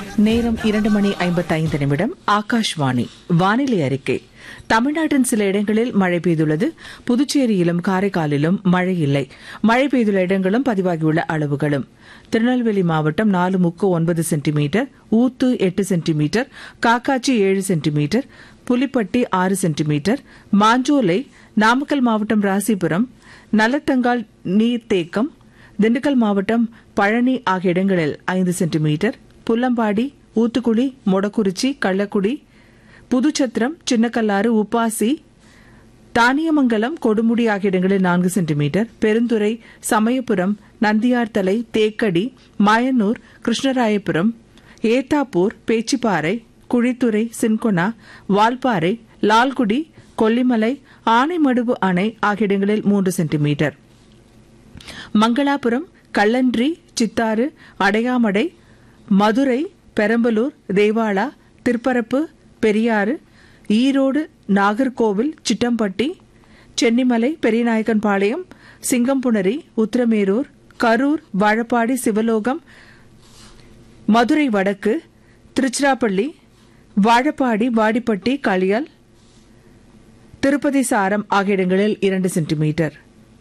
நேரம் 2:55. ஆகாஷ்வாணி வானிலை அறிக்கை. தமிழ்நாட்டின் சில இடங்களில் மழை பெய்துள்ளது. புதுச்சேரியிலும் காரைக்காலிலும் மழை இல்லை. மழை பெய்துள்ள இடங்களும் பதிவாகியுள்ள அளவுகளும்: திருநெல்வேலி மாவட்டம் 4.9 சென்டிமீட்டர், ஊத்து 8 centimetre, Kakkachi 7 centimetre, Pulipatti 6 centimetre, Manjolai, Namakkal மாவட்டம் ராசிபுரம், நல்லத்தங்கால் நீர்த்தேக்கம், திண்டுக்கல் மாவட்டம் பழனி ஆகிய இடங்களில் 5 சென்டிமீட்டர், புல்லம்பாடி, ஊத்துக்குளி, மொடக்குறிச்சி, கள்ளக்குடி, புதுச்சத்திரம், சின்னக்கல்லாறு, உப்பாசி, தானியமங்கலம், கொடுமுடி ஆகிய இடங்களில் 4 சென்டிமீட்டர், பெருந்துறை, சமயபுரம், நந்தியார்த்தலை, தேக்கடி, மாயனூர், கிருஷ்ணராயபுரம், ஏத்தாப்பூர், பேச்சிப்பாறை, குழித்துறை, சின்கொனா, வால்பாறை, லால்குடி, கொல்லிமலை, ஆனைமடுவு அணை ஆகிய இடங்களில் 3 சென்டிமீட்டர், மங்களாபுரம், கல்லன்றி, சித்தாறு, அடையாமடை, மதுரை, பெரம்பலூர், தேவாலா, திருப்பரப்பு, பெரியாறு, ஈரோடு, நாகர்கோவில், சிட்டம்பட்டி, சென்னிமலை, பெரியநாயக்கன்பாளையம், சிங்கம்புணரி, உத்திரமேரூர், கரூர், வாழப்பாடி, சிவலோகம், மதுரை வடக்கு, திருச்சிராப்பள்ளி, வாழப்பாடி, வாடிப்பட்டி, களியால், திருப்பதி சாரம் ஆகிய இடங்களில் 2 சென்டிமீட்டர்,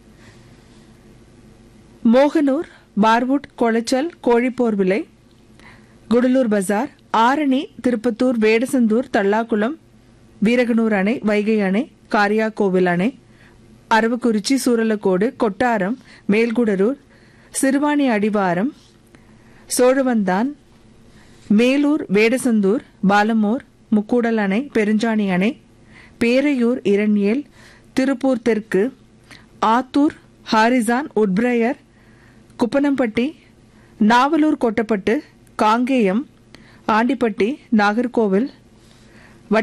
மோகனூர், பார்வுட், கொளச்சல், கோழிப்போர்விலை, குடலூர் பஜார், ஆரணி, திருப்பத்தூர், வேடசந்தூர், தல்லாக்குளம், வீரகனூர் அணை, வைகை அணை, காரியாக்கோவில் அணை, அரவக்குறிச்சி, சூரலக்கோடு, கொட்டாரம், மேல்குடரூர், சிறுவாணி அடிவாரம், சோழவந்தான், மேலூர், வேடசந்தூர், பாலமோர், முக்கூடல் அணை, பெருஞ்சாணி அணை, பேரையூர், இரண்யேல், திருப்பூர் தெற்கு, ஆத்தூர், ஹாரிசான், உட்பிரையர், குப்பனம்பட்டி, நாவலூர், கொட்டப்பட்டு, காங்கேயம், ஆண்டிப்பட்டி, நாகர்கோவில்,